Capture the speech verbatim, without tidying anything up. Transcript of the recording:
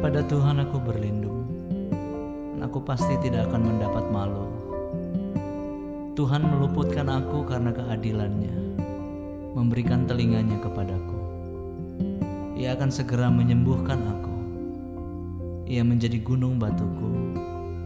Pada Tuhan aku berlindung, dan aku pasti tidak akan mendapat malu. Tuhan meluputkan aku karena keadilannya, memberikan telinganya kepadaku. Ia akan segera menyembuhkan aku. Ia menjadi gunung batuku,